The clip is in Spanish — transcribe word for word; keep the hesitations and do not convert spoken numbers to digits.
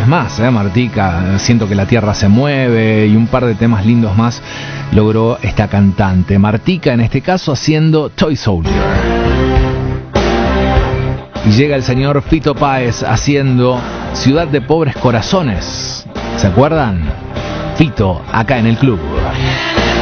más, ¿eh? Martica, Siento que la tierra se mueve y un par de temas lindos más logró esta cantante. Martica en este caso haciendo Toy Soldier. Y llega el señor Fito Páez haciendo Ciudad de Pobres Corazones. ¿Se acuerdan? Fito, acá en el club.